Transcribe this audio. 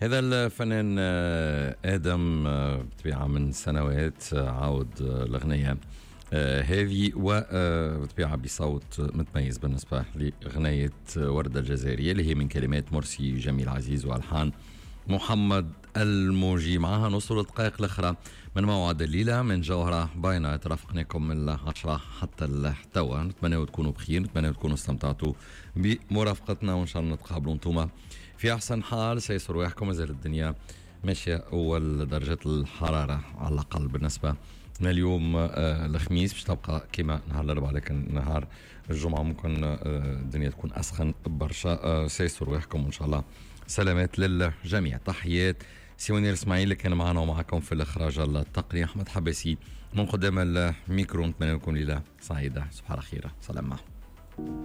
هذا الفنان آدم بطبيعة من سنوات عاود الأغنية هذه وبطبيعة بصوت متميز بالنسبة لأغنية وردة الجزائرية اللي هي من كلمات مرسي جميل عزيز وألحان محمد الموجي. معها نص الدقائق الأخرى من موعد الليلة من جوهرة باينة. ترافقناكم من 10 حتى التوا. نتمنى تكونوا بخير، نتمنى تكونوا استمتعتوا بمرافقتنا، وإن شاء الله نتقابلوا انتم في أحسن حال. سيسر رواحكم، مازال الدنيا ماشية أول درجات الحرارة على الأقل بالنسبة اليوم الخميس، باش تبقى كما نهار الأربعاء، لكن نهار الجمعة ممكن الدنيا تكون أسخن برشا. سيسر رواحكم وإن شاء الله سلامات للجميع. تحيات سيونير اسماعيل اللي كان معنا ومعكم في الإخراج التقني، أحمد حباسي من قدام الميكرو. نتمنى لكم ليلة سعيدة، صباح الخير، سلام.